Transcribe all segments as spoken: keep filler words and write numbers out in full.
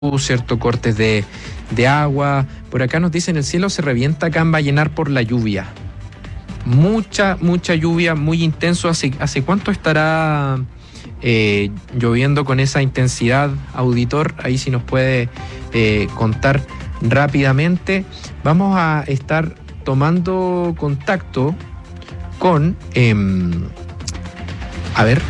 cierto, cortes de, de agua. Por acá nos dicen el cielo se revienta acá en Vallenar por la lluvia. Mucha, mucha lluvia, muy intenso. ¿Hace, hace cuánto estará eh, lloviendo con esa intensidad, auditor? Ahí sí nos puede eh, contar rápidamente. Vamos a estar tomando contacto con, eh, a ver,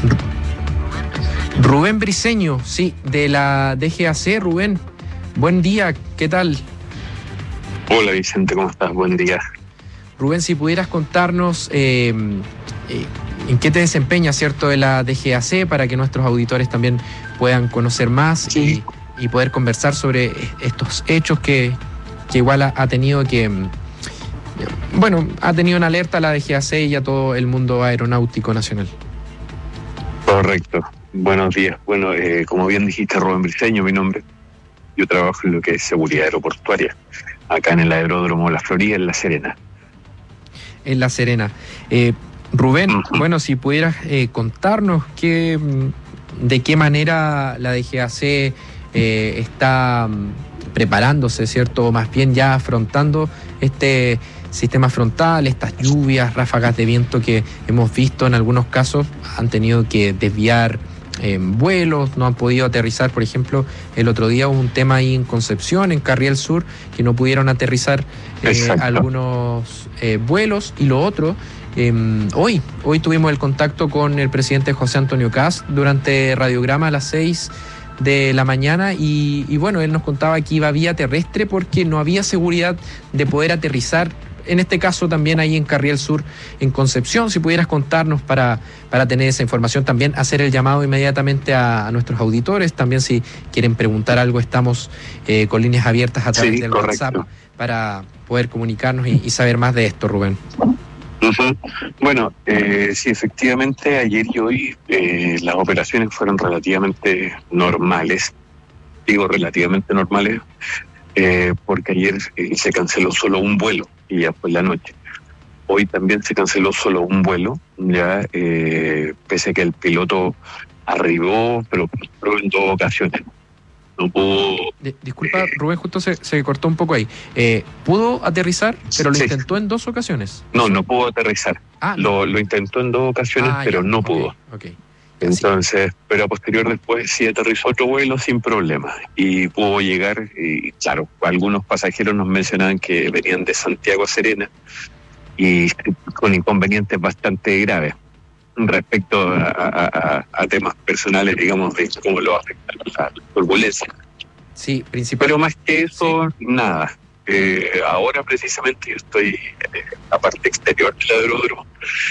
Rubén Briceño, sí, de la D G A C. Rubén, buen día, ¿qué tal? Hola Vicente, ¿cómo estás? Buen día. Rubén, si pudieras contarnos eh, eh, en qué te desempeñas, ¿cierto?, de la D G A C, para que nuestros auditores también puedan conocer más, sí, y, y poder conversar sobre estos hechos que, que igual ha, ha tenido que... Bueno, ha tenido en alerta a la D G A C y a todo el mundo aeronáutico nacional. Correcto. Buenos días. Bueno, eh, como bien dijiste, Rubén Briceño, mi nombre. Yo trabajo en lo que es seguridad aeroportuaria, acá en el aeródromo La Florida, en La Serena. En La Serena. Eh, Rubén, uh-huh. bueno, si pudieras eh, contarnos qué, de qué manera la D G A C eh, está preparándose, ¿cierto? O más bien ya afrontando este sistema frontal, estas lluvias, ráfagas de viento que hemos visto en algunos casos, han tenido que desviar eh, vuelos, no han podido aterrizar. Por ejemplo, el otro día hubo un tema ahí en Concepción, en Carriel Sur, que no pudieron aterrizar eh, algunos eh, vuelos. Y lo otro, eh, hoy, hoy tuvimos el contacto con el presidente José Antonio Kast durante Radiograma a las seis de la mañana y, y bueno, él nos contaba que iba vía terrestre porque no había seguridad de poder aterrizar, en este caso también ahí en Carriel Sur, en Concepción. Si pudieras contarnos para, para tener esa información, también hacer el llamado inmediatamente a, a nuestros auditores. También si quieren preguntar algo, estamos eh, con líneas abiertas a través sí, del correcto. WhatsApp para poder comunicarnos y, y saber más de esto, Rubén. Uh-huh. Bueno, eh, sí, efectivamente, ayer y hoy eh, las operaciones fueron relativamente normales. Digo relativamente normales eh, porque ayer eh, se canceló solo un vuelo y ya fue la noche. Hoy también se canceló solo un vuelo, ya eh, pese a que el piloto arribó, pero, pero en dos ocasiones. No pudo... Disculpa, eh, Rubén, justo se, se cortó un poco ahí. Eh, ¿Pudo aterrizar, pero lo sí. intentó en dos ocasiones? No, no pudo aterrizar. Ah, lo, lo intentó en dos ocasiones, ah, pero ya. no pudo. Okay, okay. Entonces, pero a posterior después sí aterrizó otro vuelo sin problema y pudo llegar. Y claro, algunos pasajeros nos mencionaban que venían de Santiago a Serena y con inconvenientes bastante graves respecto a, a, a temas personales, digamos, de cómo lo afecta la turbulencia. Sí, principalmente. Pero más que eso, sí. nada. Eh, ahora precisamente yo estoy en la parte exterior del aeródromo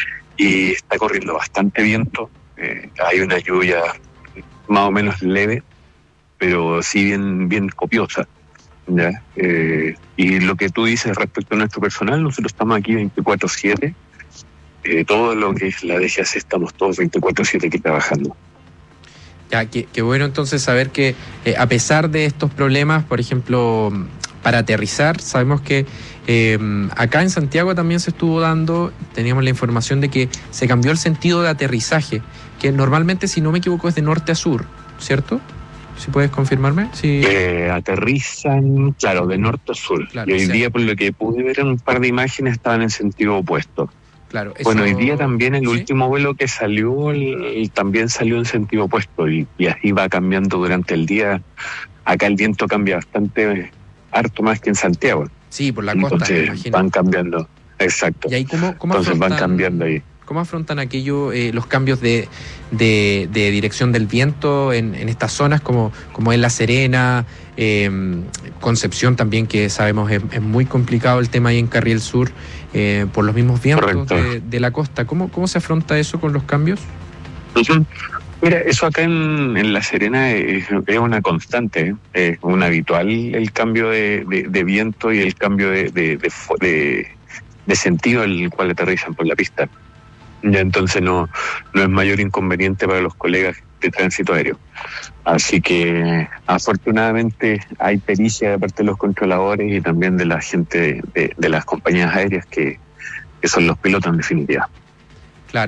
y está corriendo bastante viento. Eh, hay una lluvia más o menos leve, pero sí bien, bien copiosa. ¿ya? Eh, y lo que tú dices respecto a nuestro personal, nosotros estamos aquí veinticuatro siete. Eh, todo lo que es la D G A C estamos todos veinticuatro siete aquí trabajando. Ya, qué, qué bueno entonces saber que eh, a pesar de estos problemas, por ejemplo, para aterrizar, sabemos que eh, acá en Santiago también se estuvo dando, teníamos la información de que se cambió el sentido de aterrizaje, que normalmente, si no me equivoco, es de norte a sur, ¿cierto? ¿Si puedes confirmarme? Sí. Eh, aterrizan, claro, de norte a sur. Claro, y hoy sí. día, por lo que pude ver en un par de imágenes, estaban en sentido opuesto. Claro, eso... Bueno, hoy día también el ¿sí? último vuelo que salió, el, el, también salió en sentido opuesto y, y así va cambiando durante el día. Acá el viento cambia bastante, harto más que en Santiago. Sí, por la costa, Entonces, me imagino. Van cambiando, exacto. ¿Y ahí cómo, cómo Entonces afrontan, van cambiando ahí. ¿Cómo afrontan aquello, eh, los cambios de, de, de dirección del viento en, en estas zonas como, como en La Serena, eh, Concepción también, que sabemos es, es muy complicado el tema ahí en Carriel Sur, eh, por los mismos vientos de, de la costa? ¿Cómo, ¿Cómo se afronta eso con los cambios? Uh-huh. Mira, eso acá en, en La Serena es, es una constante, ¿eh? Es un habitual el cambio de, de, de viento y el cambio de, de, de, de, de sentido en el cual aterrizan por la pista. Ya entonces no, no es mayor inconveniente para los colegas de tránsito aéreo. Así que afortunadamente hay pericia de parte de los controladores y también de la gente de, de las compañías aéreas que, que son los pilotos en definitiva. Claro.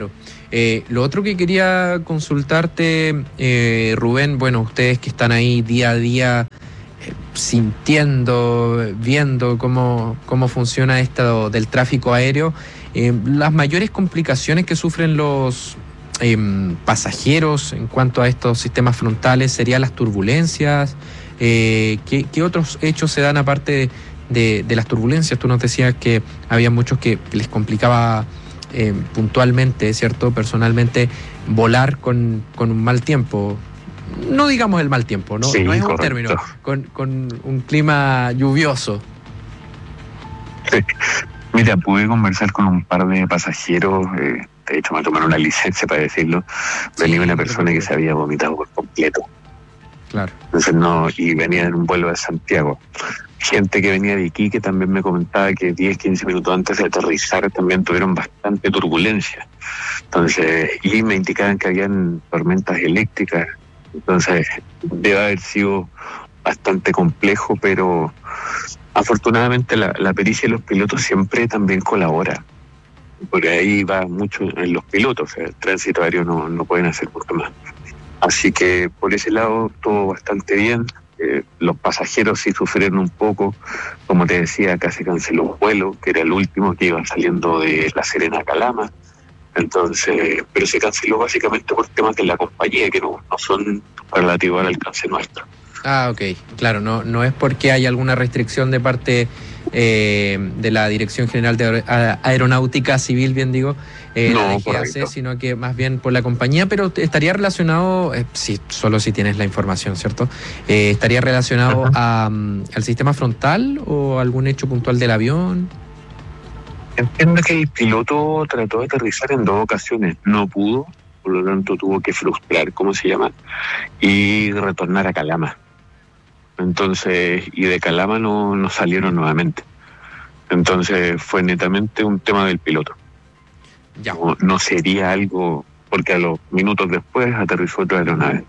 Eh, lo otro que quería consultarte, eh, Rubén, bueno, ustedes que están ahí día a día eh, sintiendo, viendo cómo, cómo funciona esto del tráfico aéreo, eh, las mayores complicaciones que sufren los eh, pasajeros en cuanto a estos sistemas frontales serían las turbulencias. Eh, ¿qué, ¿Qué otros hechos se dan aparte de, de las turbulencias? Tú nos decías que había muchos que les complicaba eh, puntualmente, ¿cierto? Personalmente, volar con, con un mal tiempo. No digamos el mal tiempo, ¿no? Sí, no es correcto. un término, con, con un clima lluvioso. Sí. Mira, pude conversar con un par de pasajeros, eh, de hecho me tomaron una licencia para decirlo, venía Sí, una persona que se había vomitado por completo. Claro. Entonces no, y venía en un vuelo de Santiago. Gente que venía de Iquique también me comentaba que diez, quince minutos antes de aterrizar también tuvieron bastante turbulencia. Entonces, y me indicaban que habían tormentas eléctricas. Entonces, debe haber sido bastante complejo, pero afortunadamente la, la pericia de los pilotos siempre también colabora. Porque ahí va mucho en los pilotos, o sea, el tránsito aéreo no, no pueden hacer mucho más. Así que por ese lado todo bastante bien. Eh, los pasajeros sí sufrieron un poco, como te decía, casi canceló un vuelo, que era el último que iba saliendo de La Serena a Calama. Entonces, pero se canceló básicamente por temas de la compañía que no, no son relativos al alcance nuestro. Ah, ok, claro, no, no es porque hay alguna restricción de parte eh, de la Dirección General de Aeronáutica Civil, bien digo, eh, no, la D G A C, sino que más bien por la compañía, pero estaría relacionado, eh, si, solo si tienes la información, ¿cierto? Eh, ¿Estaría relacionado a, um, al sistema frontal o algún hecho puntual del avión? Entiendo que el piloto trató de aterrizar en dos ocasiones, no pudo, por lo tanto tuvo que frustrar, ¿cómo se llama? Y retornar a Calama. Entonces, y de Calama no, no salieron nuevamente. Entonces fue netamente un tema del piloto. Ya. No, no sería algo, porque a los minutos después aterrizó otra aeronave.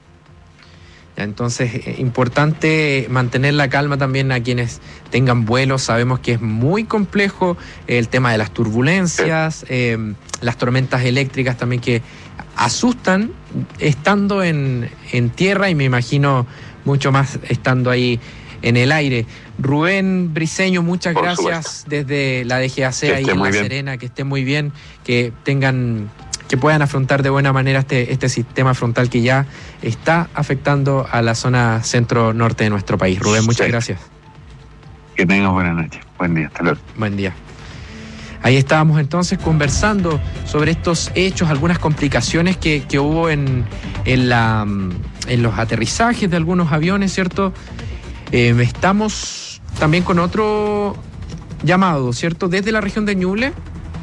Ya, entonces, eh, importante mantener la calma también a quienes tengan vuelos. Sabemos que es muy complejo el tema de las turbulencias, sí. eh, las tormentas eléctricas también que asustan estando en, en tierra y me imagino mucho más estando ahí en el aire. Rubén Briceño, muchas Por gracias supuesto. Desde la D G A C ahí en La bien. Serena, que esté muy bien, que tengan, que puedan afrontar de buena manera este, este sistema frontal que ya está afectando a la zona centro-norte de nuestro país. Rubén, muchas sí. gracias. Que tengas buena noche. Buen día, hasta luego. Buen día. Ahí estábamos entonces conversando sobre estos hechos, algunas complicaciones que, que hubo en, en, la, en los aterrizajes de algunos aviones, ¿cierto? Eh, estamos también con otro llamado, ¿cierto? Desde la región de Ñuble.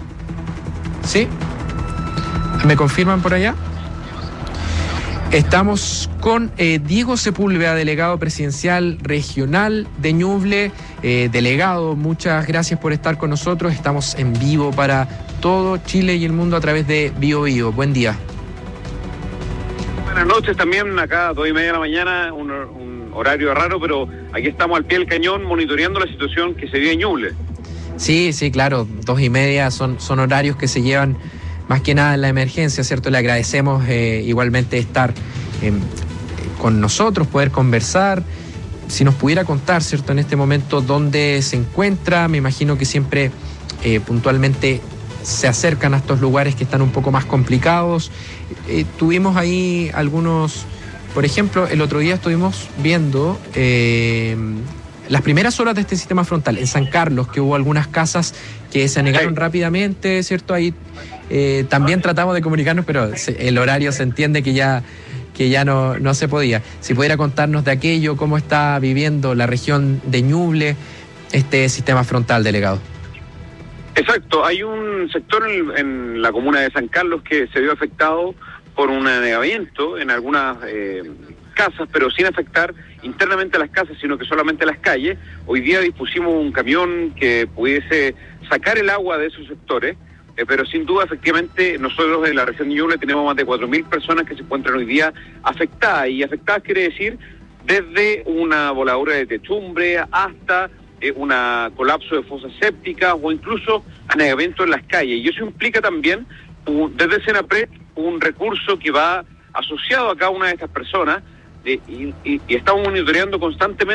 ¿Sí? ¿Me confirman por allá? Estamos con eh, Diego Sepúlveda, delegado presidencial regional de Ñuble. Eh, delegado, muchas gracias por estar con nosotros. Estamos en vivo para todo Chile y el mundo a través de Bio Bio. Buen día. Buenas noches también, acá dos y media de la mañana, un, un horario raro, pero aquí estamos al pie del cañón monitoreando la situación que se vive en Ñuble. Sí, sí, claro, dos y media son, son horarios que se llevan más que nada en la emergencia, ¿cierto? Le agradecemos eh, igualmente estar eh, con nosotros, poder conversar. Si nos pudiera contar, ¿cierto?, en este momento dónde se encuentra. Me imagino que siempre eh, puntualmente se acercan a estos lugares que están un poco más complicados. Eh, tuvimos ahí algunos, por ejemplo, el otro día estuvimos viendo eh, las primeras horas de este sistema frontal en San Carlos, que hubo algunas casas que se anegaron sí. rápidamente, ¿cierto? Ahí eh, también tratamos de comunicarnos, pero el horario se entiende que ya... que ya no, no se podía. Si pudiera contarnos de aquello, cómo está viviendo la región de Ñuble este sistema frontal, delegado. Exacto, hay un sector en, en la comuna de San Carlos que se vio afectado por un anegamiento en algunas eh, casas, pero sin afectar internamente a las casas, sino que solamente a las calles. Hoy día dispusimos un camión que pudiese sacar el agua de esos sectores. Eh, pero sin duda, efectivamente, nosotros en la región de Ñuble tenemos más de cuatro mil personas que se encuentran hoy día afectadas, y afectadas quiere decir desde una voladura de techumbre hasta eh, un colapso de fosas sépticas o incluso anegamiento en las calles. Y eso implica también, uh, desde Senapred, un recurso que va asociado a cada una de estas personas, eh, y, y, y estamos monitoreando constantemente